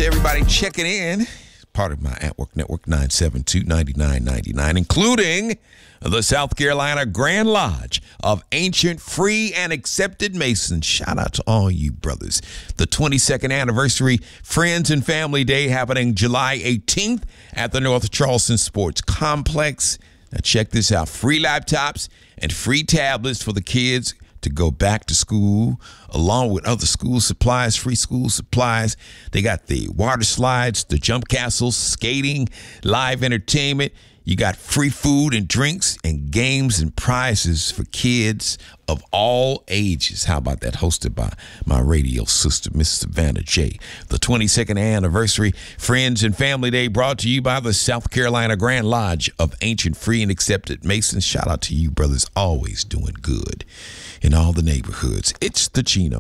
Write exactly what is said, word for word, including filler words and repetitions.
to everybody checking in. Part of my At Work Network, nine seven two, nine nine nine nine, including the South Carolina Grand Lodge of Ancient Free and Accepted Masons. Shout out to all you brothers. The twenty-second anniversary Friends and Family Day happening July eighteenth at the North Charleston Sports Complex. Now check this out. Free laptops and free tablets for the kids to go back to school, along with other school supplies, free school supplies. They got the water slides, the jump castles, skating, live entertainment. You got free food and drinks and games and prizes for kids of all ages. How about that? Hosted by my radio sister, Miss Savannah J. The twenty-second anniversary Friends and Family Day brought to you by the South Carolina Grand Lodge of Ancient Free and Accepted Masons. Shout out to you, brothers, always doing good in all the neighborhoods. It's the Gino